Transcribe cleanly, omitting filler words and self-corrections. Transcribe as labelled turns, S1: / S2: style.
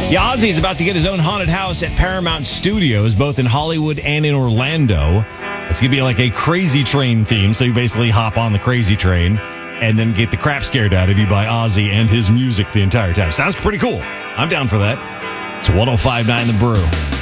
S1: Yeah, Ozzy's about to get his own haunted house at Paramount Studios, both in Hollywood and in Orlando. It's going to be like a Crazy Train theme, so you basically hop on the Crazy Train and then get the crap scared out of you by Ozzy and his music the entire time. Sounds pretty cool. I'm down for that. It's 105.9 The Brew.